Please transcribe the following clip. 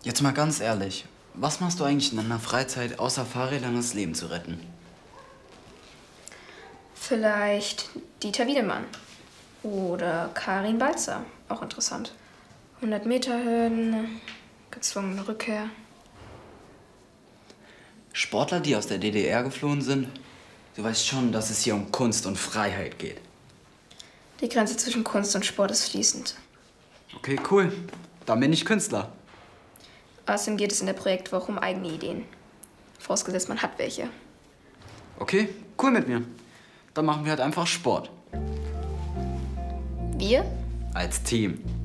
Jetzt mal ganz ehrlich, was machst du eigentlich in deiner Freizeit, außer Fahrrädern das Leben zu retten? Vielleicht Dieter Wiedemann oder Karin Balzer, auch interessant. 100 Meter Hürden, gezwungene Rückkehr. Sportler, die aus der DDR geflohen sind? Du weißt schon, dass es hier um Kunst und Freiheit geht. Die Grenze zwischen Kunst und Sport ist fließend. Okay, cool. Dann bin ich Künstler. Außerdem geht es in der Projektwoche um eigene Ideen. Vorausgesetzt, man hat welche. Okay, cool mit mir. Dann machen wir halt einfach Sport. Wir? Als Team.